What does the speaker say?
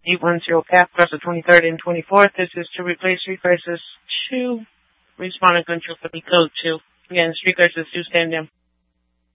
810 Cap across the 23rd and 24th. This is to replace Street Crisis 2. Responding control for the code 2. Again, Street Crisis 2 stand down.